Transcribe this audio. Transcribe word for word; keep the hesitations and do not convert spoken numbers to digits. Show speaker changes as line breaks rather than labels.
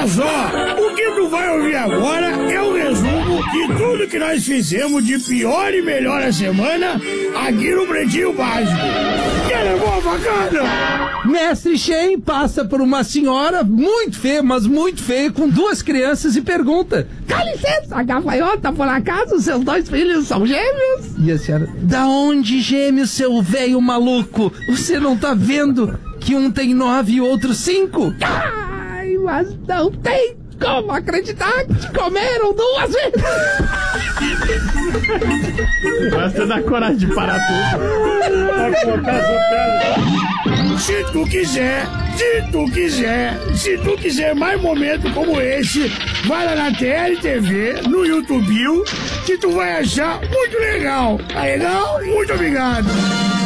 Olha só, o que tu vai ouvir agora é o resumo de tudo que nós fizemos de pior e melhor a semana aqui no Pretinho Básico. Que levou a facada?
Mestre Shen passa por uma senhora muito feia, mas muito feia, com duas crianças e pergunta: dá licença, a gafanhota, por acaso seus dois filhos são gêmeos? E a senhora: da onde gêmeos, seu velho maluco? Você não tá vendo que um tem nove e o outro cinco? Ai, mas não tem como acreditar que te comeram duas vezes.
Basta dar coragem de parar tudo.
Se tu quiser, se tu quiser, se tu quiser mais momentos como esse, vai lá na T L T V, no YouTube, que tu vai achar muito legal. Tá legal? Muito obrigado.